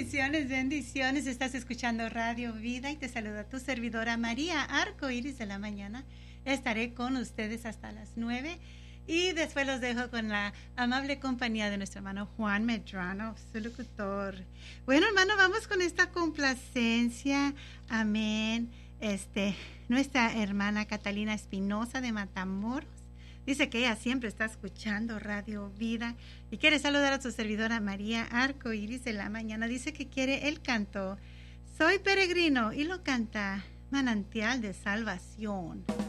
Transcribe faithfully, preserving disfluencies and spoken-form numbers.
Bendiciones, bendiciones. Estás escuchando Radio Vida y te saluda tu servidora María Arco Iris de la mañana. Estaré con ustedes hasta las nueve y después los dejo con la amable compañía de nuestro hermano Juan Medrano, su locutor. Bueno, hermano, vamos con esta complacencia. Amén. Este, nuestra hermana Catalina Espinosa de Matamoros dice que ella siempre está escuchando Radio Vida y quiere saludar a su servidora María Arco Iris de la mañana. Dice que quiere el canto Soy Peregrino y lo canta Manantial de Salvación.